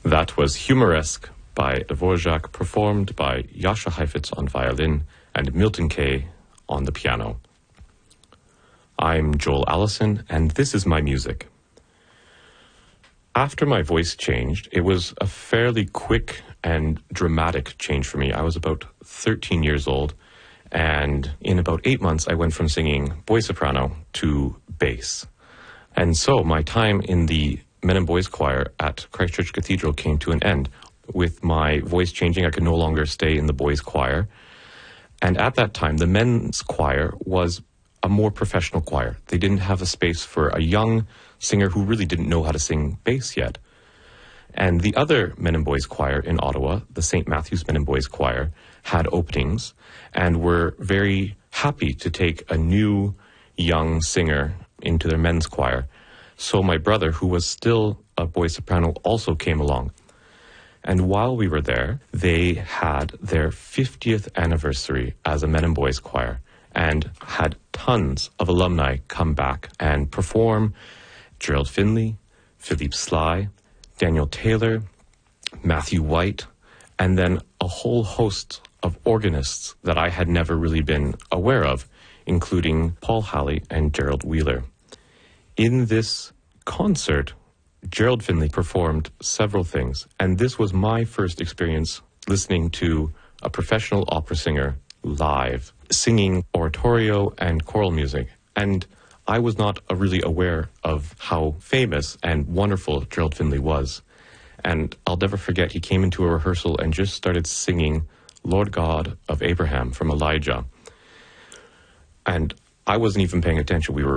That was Humoresque by Dvorak, performed by Jascha Heifetz on violin and Milton Kay on the piano. I'm Joel Allison, and this is my music. After my voice changed, it was a fairly quick and dramatic change for me. I was about 13 years old, and in about 8 months, I went from singing boy soprano to bass. And so my time in the men and boys choir at Christ Church Cathedral came to an end. With my voice changing, I could no longer stay in the boys choir. And at that time, the men's choir was a more professional choir. They didn't have a space for a young singer who really didn't know how to sing bass yet. And the other men and boys choir in Ottawa, the St. Matthew's Men and Boys Choir, had openings and were very happy to take a new young singer into their men's choir. So my brother, who was still a boy soprano, also came along. And while we were there, they had their 50th anniversary as a men and boys choir and had tons of alumni come back and perform. Gerald Finley, Philippe Sly, Daniel Taylor, Matthew White, and then a whole host of organists that I had never really been aware of, including Paul Halley and Gerald Wheeler. In this concert, Gerald Finley performed several things, and this was my first experience listening to a professional opera singer live, singing oratorio and choral music. And I was not really aware of how famous and wonderful Gerald Finley was. And I'll never forget, he came into a rehearsal and just started singing Lord God of Abraham from Elijah. And I wasn't even paying attention. We were